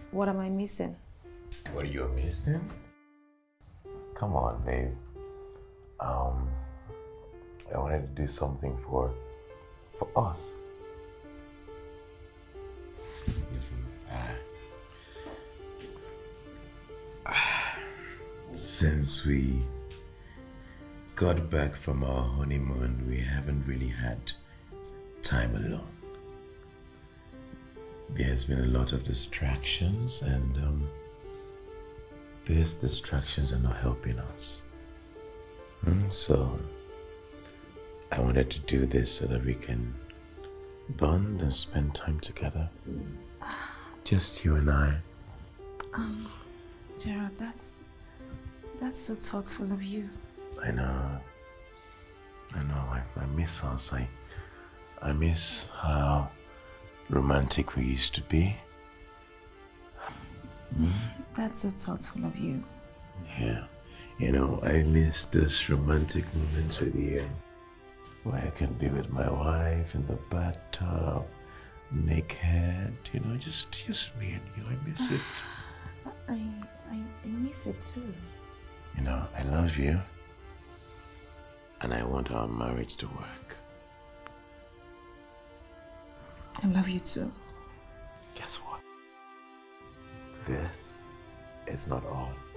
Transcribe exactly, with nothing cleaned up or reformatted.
What am I missing? What are you missing? Come on, babe. Um, I wanted to do something for, for us. Listen, uh, since we got back from our honeymoon, we haven't really had time alone. There's been a lot of distractions, and um, these distractions are not helping us. Mm, so, I wanted to do this so that we can bond and spend time together. Just you and I. Um, Gerald, that's that's so thoughtful of you. I know. I know. I, I miss us. I I miss how romantic we used to be. Mm. That's so thoughtful of you. Yeah. You know, I miss those romantic moments with you, where I can be with my wife in the bathtub, naked, you know, just, just me and you. I miss it. I, I, I miss it too. You know, I love you, and I want our marriage to work. I love you too. Guess what? This is not all.